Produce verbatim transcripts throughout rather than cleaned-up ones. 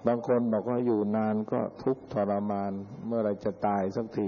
บางคนบอกว่าอยู่นานก็ทุกข์ทรมานเมื่อไรจะตายสักที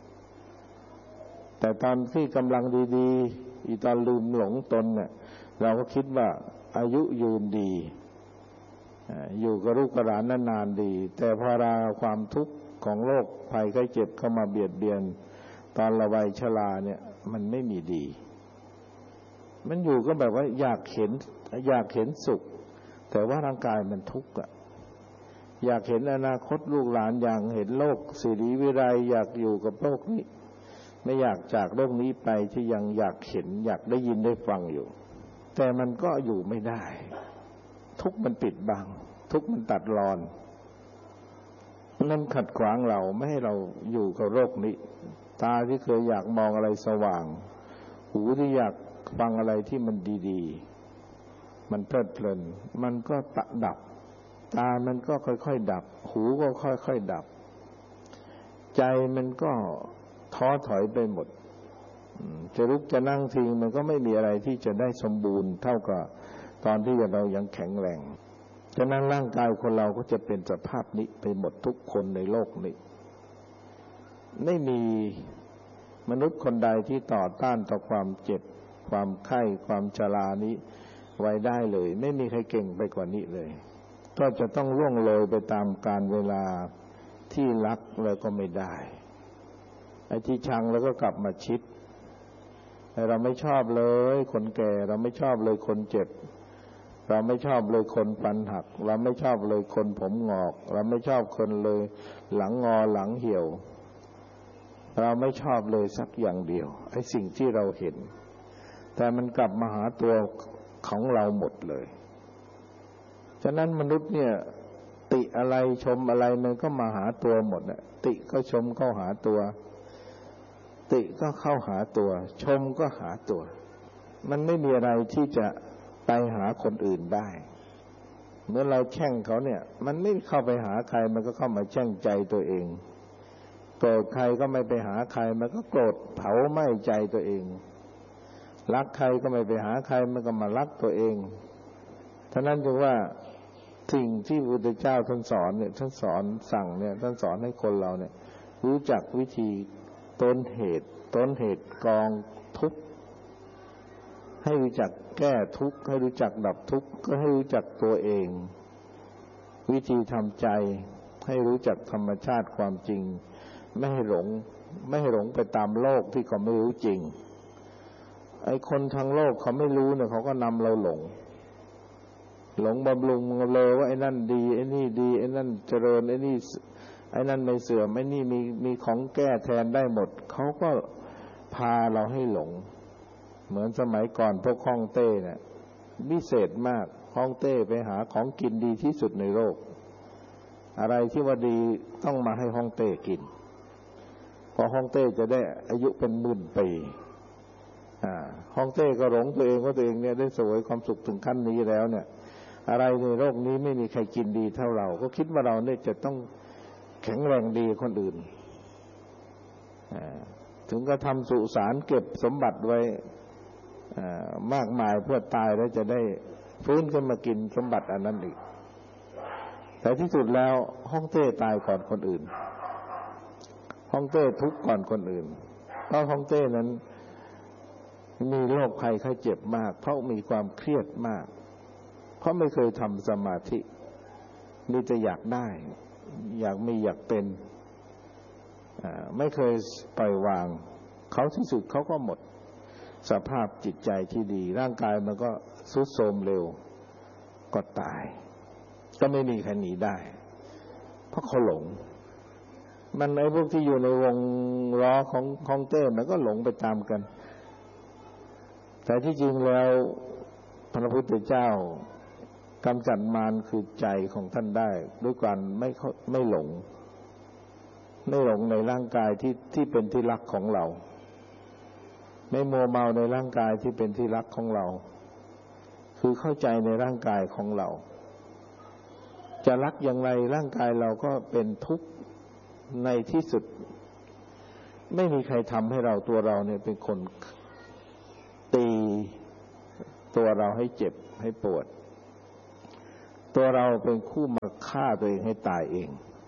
แต่ตอนที่กำลังดีๆอีตอนลืมหลงตนเนี่ยเราก็คิดว่าอายุยืนดีอยู่กับลูกกับหลานนานๆดีแต่พอราความทุกข์ของโรคภัยไข้เจ็บเข้ามาเบียดเบียนตอนเราวัยชราเนี่ยมันไม่มีดีมันอยู่ก็แบบว่าอยากเห็นอยากเห็นสุขแต่ว่าร่างกายมันทุกข์อ่ะอยากเห็นอนาคตลูกหลานอยากเห็นโลกสิริวิไลอยากอยู่กับโลกนี้ไม่อยากจากโลกนี้ไปที่ยังอยากเห็นอยากได้ยินได้ฟังอยู่แต่มันก็อยู่ไม่ได้ทุกข์มันปิดบังทุกข์มันตัดรอนนั่นขัดขวางเราไม่ให้เราอยู่กับโลกนี้ตาที่เคยอยากมองอะไรสว่างหูที่อยากฟังอะไรที่มันดีๆมันเพลิดเพลินมันก็ตะดับตามันก็ค่อยๆดับหูก็ค่อยๆดับใจมันก็ท้อถอยไปหมดจะลุกจะนั่งทิ้งมันก็ไม่มีอะไรที่จะได้สมบูรณ์เท่ากับตอนที่เรายังแข็งแรงฉะนั้นร่างกายคนเราก็จะเป็นสภาพนี้ไปหมดทุกคนในโลกนี้ไม่มีมนุษย์คนใดที่ต่อต้านต่อความเจ็บความไข้ความชรานี้ไว้ได้เลยไม่มีใครเก่งไปกว่านี้เลยก็จะต้องล่วงเลยไปตามกาลเวลาที่รักแล้วก็ไม่ได้ไอ้ที่ชังแล้วก็กลับมาชิดเราไม่ชอบเลยคนแก่เราไม่ชอบเลยคนเจ็บเราไม่ชอบเลยคนฟันหักเราไม่ชอบเลยคนผมงอกเราไม่ชอบคนเลยหลังงอหลังเหี่ยวเราไม่ชอบเลยสักอย่างเดียวไอ้สิ่งที่เราเห็นแต่มันกลับมาหาตัวของเราหมดเลยฉะนั้นมนุษย์เนี่ยติอะไรชมอะไรมันก็มาหาตัวหมดน่ะติก็ชมเข้าหาตัวติก็เข้าหาตัวชมก็หาตัวมันไม่มีอะไรที่จะไปหาคนอื่นได้เมื่อเราแช่งเขาเนี่ยมันไม่เข้าไปหาใครมันก็เข้ามาแช่งใจตัวเองโกรธใครก็ไม่ไปหาใครมันก็โกรธเผาไหม้ใจตัวเองรักใครก็ไม่ไปหาใครมันก็มารักตัวเองฉะนั้นจึงว่าสิ่งที่พระพุทธเจ้าท่านสอนเนี่ยท่านสอนสั่งเนี่ยท่านสอนให้คนเราเนี่ยรู้จักวิธีต้นเหตุต้นเหตุกองทุกข์ให้รู้จักแก้ทุกข์ให้รู้จักดับทุกข์ก็ให้รู้จักตัวเองวิธีทำใจให้รู้จักธรรมชาติความจริงไม่ให้หลงไม่ให้หลงไปตามโลกที่เขาไม่รู้จริงไอ้คนทางโลกเขาไม่รู้เนี่ยเขาก็นำเราหลงหลงบำรุงเลยว่าไอ้นั่นดีไอ้นี่ดีไอ้นั่นเจริญไอ้นี่ไอ้นั่นไม่เสื่อมไอ้นี่มีมีของแก้แทนได้หมดเขาก็พาเราให้หลงเหมือนสมัยก่อนพวกฮ่องเต้เนี่ยวิเศษมากฮ่องเต้ไปหาของกินดีที่สุดในโลกอะไรที่ว่าดีต้องมาให้ฮ่องเต้กินพอฮ่องเต้จะได้อายุเป็นหมื่นปีอ่าฮ่องเต้ก็หลงตัวเองว่าตัวเองเนี่ยได้เสวยความสุขถึงขั้นนี้แล้วเนี่ยอะไรในโลกนี้ไม่มีใครกินดีเท่าเราก็คิดว่าเราเนี่ยจะต้องแข็งแรงดีคนอื่นถึงก็ทำสุสานเก็บสมบัติไว้มากมายเพื่อตายแล้วจะได้ฟื้นขึ้นมากินสมบัติอันนั้นอีกแต่ที่สุดแล้วฮ่องเต้ตายก่อนคนอื่นฮ่องเต้ทุกข์ก่อนคนอื่นเพราะฮ่องเต้นั้นมีโรคภัยไข้เจ็บมากเพราะมีความเครียดมากเพราะไม่เคยทำสมาธิมีแต่อยากได้อยากมีอยากเป็นไม่เคยปล่อยวางเขาที่สุดเขาก็หมดสภาพจิตใจที่ดีร่างกายมันก็ทรุดโทรมเร็วก็ตายก็ไม่มีใครหนีได้เพราะเขาหลงมันไอ้พวกที่อยู่ในวงล้อของของเต้มันก็หลงไปตามกันแต่ที่จริงแล้วพระพุทธเจ้ากำจัดมารคือใจของท่านได้ด้วยการไม่ไม่หลงไม่หลงในร่างกายที่ที่เป็นที่รักของเราไม่มัวเมาในร่างกายที่เป็นที่รักของเราคือเข้าใจในร่างกายของเราจะรักอย่างไรร่างกายเราก็เป็นทุกข์ในที่สุดไม่มีใครทำให้เราตัวเราเนี่ยเป็นคนตีตัวเราให้เจ็บให้ปวดตัวเราเป็นคู่มาฆ่าตัวเองให้ตายเอง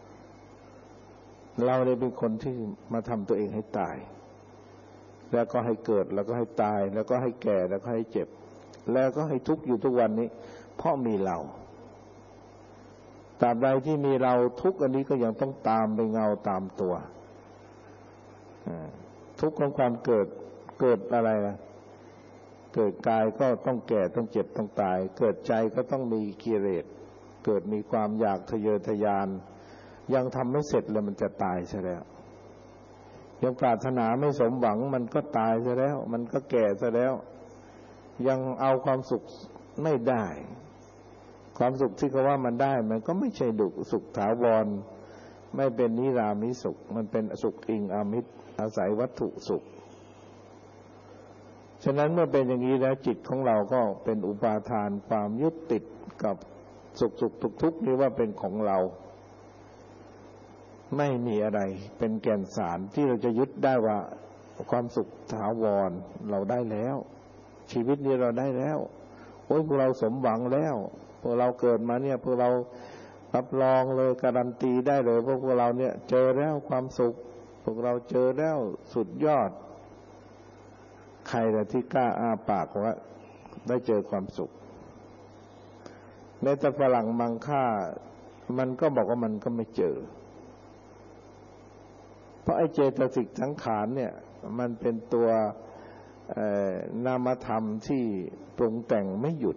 เราเลยเป็นคนที่มาทำตัวเองให้ตายแล้วก็ให้เกิดแล้วก็ให้ตายแล้วก็ให้แก่แล้วก็ให้เจ็บแล้วก็ให้ทุกข์อยู่ทุกวันนี้เพราะมีเราตราบใดที่มีเราทุกข์อันนี้ก็ยังต้องตามไปเงาตามตัวทุกข์ของความเกิดเกิดอะไรนะเกิดกายก็ต้องแก่ต้องเจ็บต้องตายเกิดใจก็ต้องมีกิเลสเกิดมีความอยากทะเยอทะยานยังทำไม่เสร็จแล้วมันจะตายซะแล้วยังปรารถนาไม่สมหวังมันก็ตายซะแล้วมันก็แก่ซะแล้วยังเอาความสุขไม่ได้ความสุขที่เขาว่ามันได้มันก็ไม่ใช่ดุสุขถาวรไม่เป็นนิรามิสุขมันเป็นสุขอิงอามิตรอาศัยวัตถุสุขฉะนั้นเมื่อเป็นอย่างนี้แล้วจิตของเราก็เป็นอุปาทานความยึดติดกับสุขสุขทุกทุกนี้ว่าเป็นของเราไม่มีอะไรเป็นแก่นสารที่เราจะยึดได้ว่าความสุขถาวรเราได้แล้วชีวิตนี้เราได้แล้วโอ้ยพวกเราสมหวังแล้วพวกเราเกิดมาเนี่ยพวกเรารับรองเลยการันตีได้เลยพวกเราเนี่ยเจอแล้วความสุขพวกเราเจอแล้วสุดยอดใครแต่ที่กล้าอ้าปากว่าได้เจอความสุขแม้แต่ฝรั่งมังค่ามันก็บอกว่ามันก็ไม่เจอเพราะไอ้เจตสิกสังขารเนี่ยมันเป็นตัวนามธรรมที่ปรุงแต่งไม่หยุด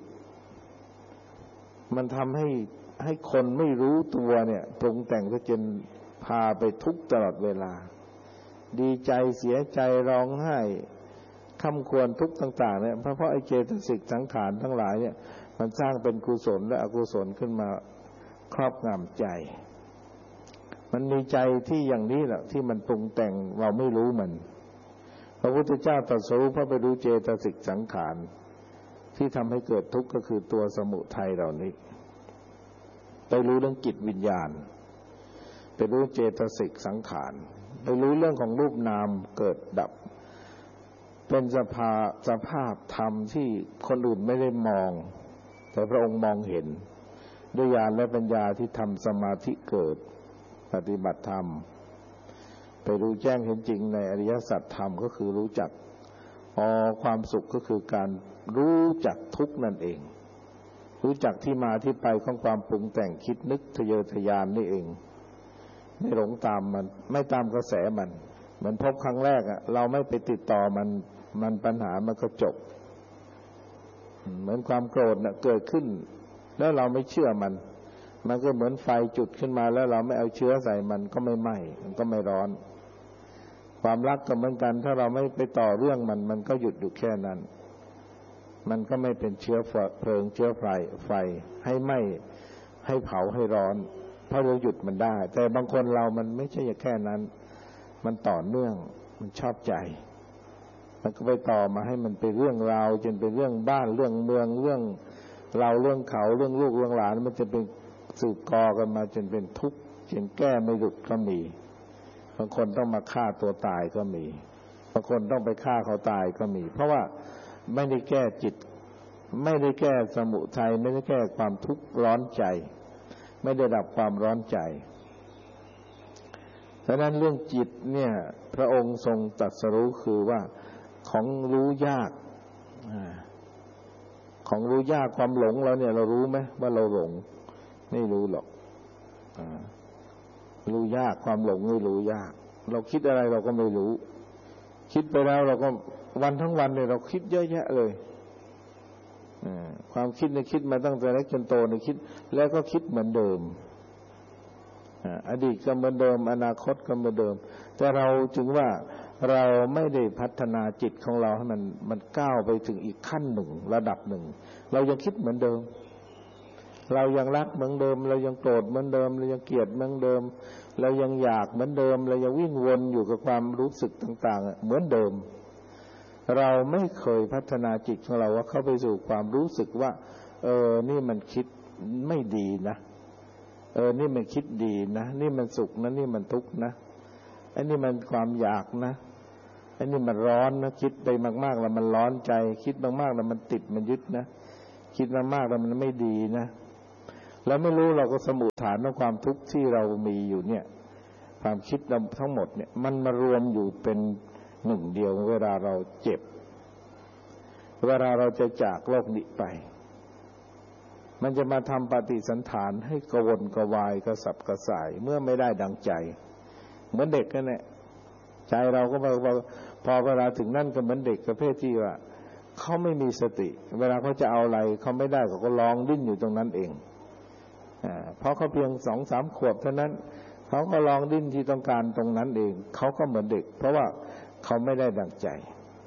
มันทำให้ให้คนไม่รู้ตัวเนี่ยปรุงแต่งก็จนพาไปทุกข์ตลอดเวลาดีใจเสียใจร้องไห้คำควรทุกข์ต่างๆเนี่ยเพราะเพราะไอ้เจตสิกสังขารทั้งหลายเนี่ยมันสร้างเป็นกุศลและอกุศลขึ้นมาครอบงำใจมันมีใจที่อย่างนี้แหละที่มันปรุงแต่งเราไม่รู้มันพระพุทธเจ้าตรัสรู้เพราะไปรู้เจตสิกสังขารที่ทำให้เกิดทุกข์ก็คือตัวสมุทัยเหล่านี้ไปรู้เรื่องจิตวิญญาณไปรู้เจตสิกสังขารไปรู้เรื่องของรูปนามเกิดดับเป็นสภาสภาพธรรมที่คนอื่นไม่ได้มองแต่พระองค์มองเห็นด้วยญาณและปัญญาที่ทำสมาธิเกิดปฏิบัติธรรมไปรู้แจ้งเห็นจริงในอริยสัจธรรมก็คือรู้จักอ๋อความสุขก็คือการรู้จักทุกข์นั่นเองรู้จักที่มาที่ไปของความปรุงแต่งคิดนึกทะเยอทะยานนี่เองไม่หลงตามมันไม่ตามกระแสมันเหมือนพบครั้งแรกอะเราไม่ไปติดต่อมันมันปัญหามันก็จบเหมือนความโกรธน่ะเกิดขึ้นแล้วเราไม่เชื่อมันมันก็เหมือนไฟจุดขึ้นมาแล้วเราไม่เอาเชื้อใส่มันก็ไม่ไหม้มันก็ไม่ร้อนความรักก็เหมือนกันถ้าเราไม่ไปต่อเรื่องมันมันก็หยุดอยู่แค่นั้นมันก็ไม่เป็นเชื้อเพลิงเชื้อไฟไฟให้ไหม้ให้เผาให้ร้อนเพราะเราหยุดมันได้แต่บางคนเรามันไม่ใช่แค่นั้นมันต่อเนื่องมันชอบใจมันก็ไปต่อมาให้มันเป็นเรื่องราวจนเป็นเรื่องบ้านเรื่องเมืองเรื่องเราเรื่องเขาเรื่องลูกเรื่องหลานมันจะเป็นสืบกอกันมาจนเป็นทุกข์จนแก้ไม่หลุดก็มีบางคนต้องมาฆ่าตัวตายก็มีบางคนต้องไปฆ่าเขาตายก็มีเพราะว่าไม่ได้แก้จิตไม่ได้แก้สมุทัยไม่ได้แก้ความทุกข์ร้อนใจไม่ได้ดับความร้อนใจฉะนั้นเรื่องจิตเนี่ยพระองค์ทรงตรัสรู้คือว่าของรู้ยากของรู้ยากความหลงเราเนี่ยเรารู้ไหมว่าเราหลงไม่รู้หรอกรู้ยากความหลงไม่รู้ยากเราคิดอะไรเราก็ไม่รู้คิดไปแล้วเราก็วันทั้งวันเนี่ยเราคิดเยอะแยะเลยความคิดเนี่ยคิดมาตั้งแต่เล็กจนโตเนี่ยคิดแล้วก็คิดเหมือนเดิมอดีตก็เหมือนเดิมอนาคตก็เหมือนเดิมแต่เราจึงว่าเราไม่ได้พัฒนาจิตของเราให้มันมันก้าวไปถึงอีกขั้นหนึ่งระดับหนึ่งเรายังคิดเหมือนเดิมเรายังรักเหมือนเดิมเรายังโกรธเหมือนเดิมเรายังเกลียดเหมือนเดิมเรายังอยากเหมือนเดิมเรายังวิ่งวนอยู่กับความรู้สึกต่างๆเหมือนเดิมเราไม่เคยพัฒนาจิตของเราว่าเข้าไปสู่ความรู้สึกว่าเออนี่มันคิดไม่ดีนะเออนี่มันคิดดีนะนี่มันสุขนะนี่มันทุกข์นะไอ้นี่มันความอยากนะไอ้นี่มันร้อนนะคิดไปมากๆแล้วมันร้อนใจคิดมากๆแล้วมันติดมันยึดนะคิดมากๆแล้วมันไม่ดีนะแล้วไม่รู้เราก็สมุฏฐานของความทุกข์ที่เรามีอยู่เนี่ยความคิดทั้งหมดเนี่ยมันมารวมอยู่เป็นหนึ่งเดียวเวลาเราเจ็บเวลาเราจะจากโลกนี้ไปมันจะมาทำปฏิสันถานให้กระวนกระวายกระสับกระส่ายเมื่อไม่ได้ดังใจเหมือนเด็กนั่นแหละใจเราก็พอเวลาถึงนั่นก็เหมือนเด็กประเภทที่ว่าเขาไม่มีสติเวลาเขาจะเอาอะไรเขาไม่ได้เขาก็ร้องดิ้นอยู่ตรงนั้นเองอ่าเพราะเขาเพียงสองสามขวบเท่านั้นเขาก็ร้องดิ้นที่ต้องการตรงนั้นเองเขาก็เหมือนเด็กเพราะว่าเขาไม่ได้ดังใจ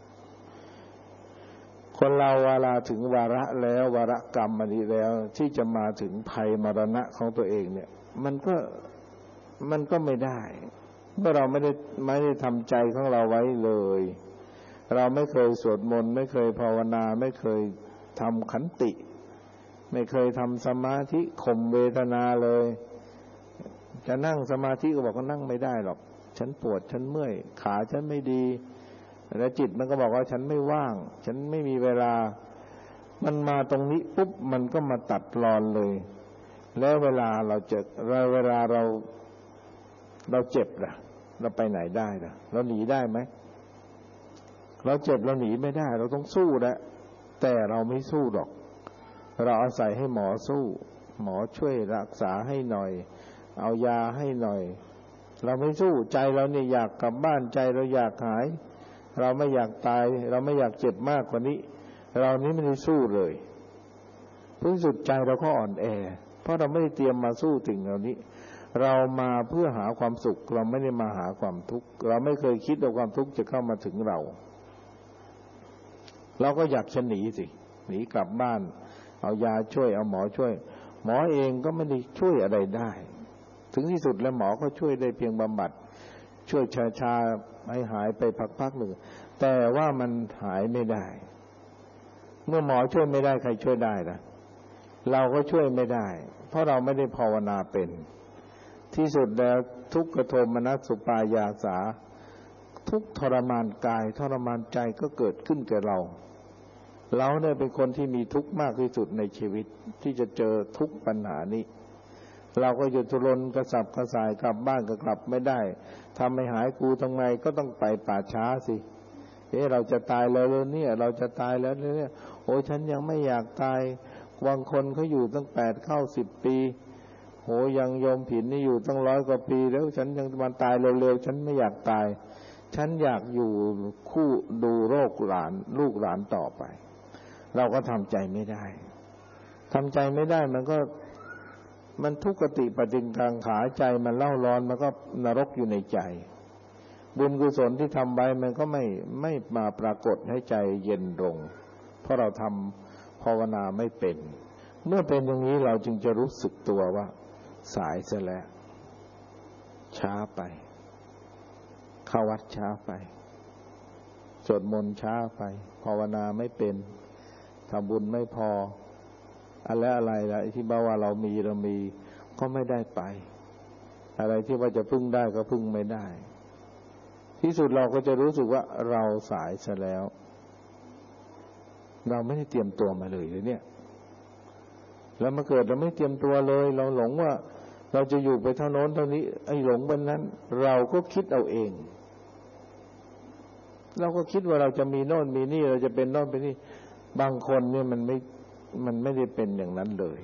คนเราเวลาถึงวาระแล้ววาระกรรมอันนี้แล้วที่จะมาถึงภัยมรณะของตัวเองเนี่ยมันก็มันก็ไม่ได้เมื่อเราไม่ได้ไม่ได้ทำใจของเราไว้เลยเราไม่เคยสวดมนต์ไม่เคยภาวนาไม่เคยทำขันติไม่เคยทำสมาธิข่มเวทนาเลยจะนั่งสมาธิก็บอกว่านั่งไม่ได้หรอกฉันปวดฉันเมื่อยขาฉันไม่ดีแล้วจิตมันก็บอกว่าฉันไม่ว่างฉันไม่มีเวลามันมาตรงนี้ปุ๊บมันก็มาตัดรอนเลยแล้วเวลาเราเจ็บเวลาเราเราเจ็บล่ะเราไปไหนได้ล่ะเราหนีได้ไหมเราเจ็บเราหนีไม่ได้เราต้องสู้แหละแต่เราไม่สู้หรอกเราอาศัยให้หมอสู้หมอช่วยรักษาให้หน่อยเอายาให้หน่อยเราไม่สู้ใจเราเนี่ยอยากกลับบ้านใจเราอยากหายเราไม่อยากตายเราไม่อยากเจ็บมากกว่านี้เรานี้ไม่ได้สู้เลยเพื่อสุดใจเราก็อ่อนแอเพราะเราไม่ได้เตรียมมาสู้สิ่งเหล่านี้เรามาเพื่อหาความสุขเราไม่ได้มาหาความทุกข์เราไม่เคยคิดว่าความทุกข์จะเข้ามาถึงเราเราก็อยากจะหนีสิหนีกลับบ้านเอายาช่วยเอาหมอช่วยหมอเองก็ไม่ได้ช่วยอะไรได้ถึงที่สุดแล้วหมอก็ช่วยได้เพียงบำบัดช่วยชาชาให้หายไปพักๆหนึ่งแต่ว่ามันหายไม่ได้เมื่อหมอช่วยไม่ได้ใครช่วยได้ล่ะเราก็ช่วยไม่ได้เพราะเราไม่ได้ภาวนาเป็นที่สุดแล้วทุกขโทมนัสสุปายาสาทุกทรมานกายทรมานใจก็เกิดขึ้นแก่เราเราเนี่ยเป็นคนที่มีทุกข์มากที่สุดในชีวิตที่จะเจอทุกปัญหานี้เราก็อยู่ทุรนกระสับกระส่ายกลับบ้านก็กลับไม่ได้ทำให้หายกูทำไมก็ต้องไปป่าช้าสิเอ๊ะเราจะตายแล้วเนี่ยเราจะตายแล้วเนี่ยโอ้ฉันยังไม่อยากตายบางคนเขาอยู่ตั้งแปดเข้าสิบปีโหยังโยมผินนี่อยู่ตั้งร้อยกว่าปีแล้วฉันยังมาตายเร็วๆฉันไม่อยากตายฉันอยากอยู่คู่ดูโรคหลานลูกหลานต่อไปเราก็ทำใจไม่ได้ทำใจไม่ได้มันก็มันทุกขติปฏิกังขาใจมันเล่าร้อนมันก็นรกอยู่ในใจบุญกุศลที่ทำไว้มันก็ไม่ไม่มาปรากฏให้ใจเย็นลงเพราะเราทำภาวนาไม่เป็นเมื่อเป็นอย่างนี้เราจึงจะรู้สึกตัวว่าสายเสียแล้วช้าไปเข้าวัดช้าไปสวดมนต์ช้าไปภาวนาไม่เป็นทำบุญไม่พออะไรอะไรล่ะที่บอกว่าเรามีเรามีก็ไม่ได้ไปอะไรที่ว่าจะพึ่งได้ก็พึ่งไม่ได้ที่สุดเราก็จะรู้สึกว่าเราสายซะแล้วเราไม่ได้เตรียมตัวมาเลยเลยเนี่ยแล้วมาเกิดเราไม่เตรียมตัวเลยเราหลงว่าเราจะอยู่ไปเท่าโน้นเท่านี้ไอ้หลงบนนั้นเราก็คิดเอาเองเราก็คิดว่าเราจะมีโน่นมีนี่เราจะเป็นโน่นเป็นนี่บางคนเนี่ยมันไม่มันไม่ได้เป็นอย่างนั้นเลย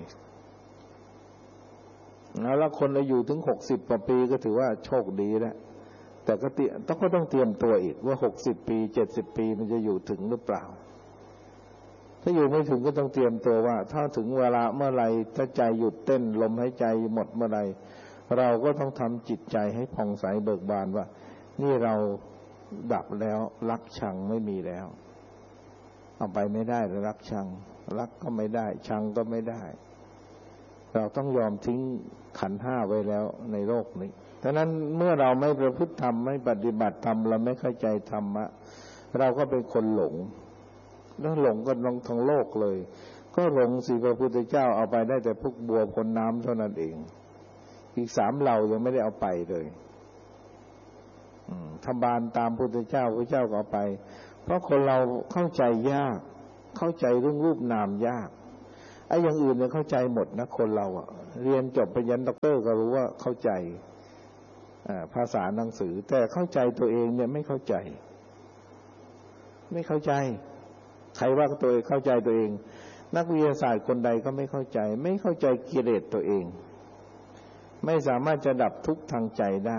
แล้วคนอายุถึงหกสิบกว่าปีก็ถือว่าโชคดีแล้วแต่ก็เตรียมต้องก็ต้องเตรียมตัวอีกว่าหกสิบปีเจ็ดสิบปีมันจะอยู่ถึงหรือเปล่าถ้าอยู่ไม่ถึงก็ต้องเตรียมตัวว่าถ้าถึงเวลาเมื่อไรถ้าใจหยุดเต้นลมหายใจหมดเมื่อไรเราก็ต้องทำจิตใจให้ผ่องใสเบิกบานว่านี่เราดับแล้วรักชังไม่มีแล้วเอาไปไม่ได้รักชังรักก็ไม่ได้ชังก็ไม่ได้เราต้องยอมทิ้งขันธ์ห้าไว้แล้วในโลกนี้ฉะนั้นเมื่อเราไม่ประพฤติธรรมไม่ปฏิบัติธรรมเราไม่เข้าใจธรรมะเราก็เป็นคนหลงแล้วหลงกันลงทั้งโลกเลยก็หลงสิพระพุทธเจ้าเอาไปได้แต่พวกบัวพ้นน้ำเท่านั้นเองอีกสามเหล่ายังไม่ได้เอาไปเลยทำบานตามพุทธเจ้าพระเจ้าก็เอาไปเพราะคนเราเข้าใจยากเข้าใจเรื่องรูปนามยากไอ้อย่างอื่นเนี่ยเข้าใจหมดนะคนเราอะเรียนจบปริญญาด็อกเตอร์ก็รู้ว่าเข้าใจภาษาหนังสือแต่เข้าใจตัวเองเนี่ยไม่เข้าใจไม่เข้าใจใครว่าตัวเองเข้าใจตัวเองนักวิทยาศาสตร์คนใดก็ไม่เข้าใจไม่เข้าใจกิเลสตัวเองไม่สามารถจะดับทุกข์ทางใจได้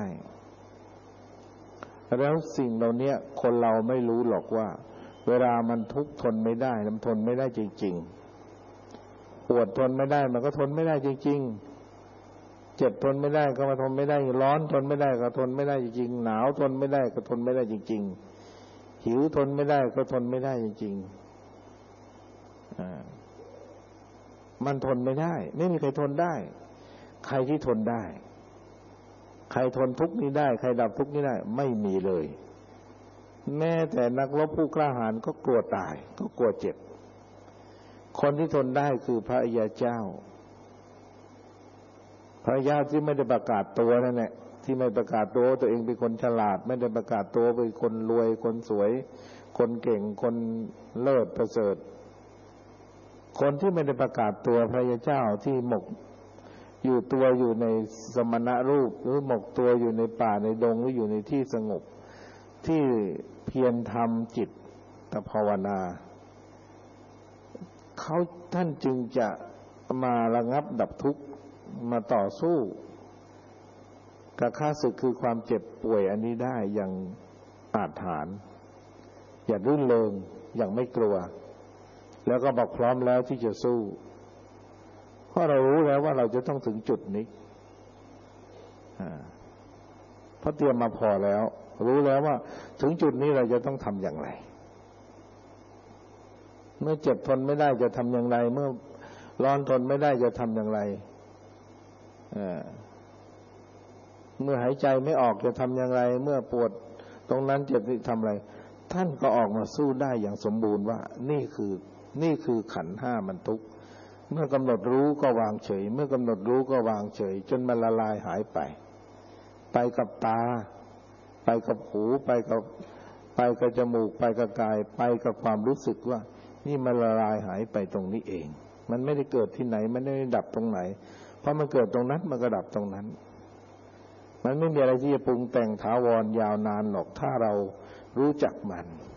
แล้วสิ่งเหล่านี้คนเราไม่รู้หรอกว่าเวลามันทุกข์ทนไม่ได้มันทนไม่ได้จริงๆปวดทนไม่ได้มันก็ทนไม่ได้จริงๆเจ็บทนไม่ได้ก็มาทนไม่ได้ร้อนทนไม่ได้ก็ทนไม่ได้จริงๆหนาวทนไม่ได้ก็ทนไม่ได้จริงๆหิวทนไม่ได้ก็ทนไม่ได้จริงๆอ่ามันทนไม่ได้ไม่มีใครทนได้ใครที่ทนได้ใครทนทุกข์นี้ได้ใครดับทุกข์นี้ได้ไม่มีเลยแม้แต่นักรบผู้กล้าหาญก็กลัวตายก็กลัวเจ็บคนที่ทนได้คือพระอริยเจ้าพระอริยเจ้าที่ไม่ได้ประกาศตัวนั่นแหละที่ไม่ประกาศตัวตัวเองเป็นคนฉลาดไม่ได้ประกาศตัวเป็นคนรวยคนสวยคนเก่งคนเลิศประเสริฐคนที่ไม่ได้ประกาศตัวพระอริยเจ้าที่หมกอยู่ตัวอยู่ในสมณรูปหรือหมกตัวอยู่ในป่าในดงหรืออยู่ในที่สงบที่เพียรทำจิตตภาวนาเขาท่านจึงจะมาระงับดับทุกข์มาต่อสู้กับข้าศึกคือความเจ็บป่วยอันนี้ได้อย่างอาถรรพ์อย่ารื่นเริงอย่างไม่กลัวแล้วก็บอกพร้อมแล้วที่จะสู้เพราะเรารู้แล้วว่าเราจะต้องถึงจุดนี้เพราะเตรียมมาพอแล้วรู้แล้วว่าถึงจุดนี้เราจะต้องทำอย่างไรเมื่อเจ็บทนไม่ได้จะทำอย่างไรเมื่อร้อนทนไม่ได้จะทำอย่างไรเมื่อหายใจไม่ออกจะทำอย่างไรเมื่อปวดตรงนั้นเจ็บที่ทำอะไรท่านก็ออกมาสู้ได้อย่างสมบูรณ์ว่านี่คือนี่คือขันธ์ห้ามันทุกข์เมื่อกำหนดรู้ก็วางเฉยเมื่อกำหนดรู้ก็วางเฉยจนมันละลายหายไปไปกับตาไปกับหูไปกับไปกับจมูกไปกับกายไปกับความรู้สึกว่านี่มันละลายหายไปตรงนี้เองมันไม่ได้เกิดที่ไหนมันไม่ได้ดับตรงไหนเพราะมันเกิดตรงนั้นมันก็ดับตรงนั้นมันไม่มีอะไรที่จะปรุงแต่งถาวรยาวนานหรอกถ้าเรารู้จักมัน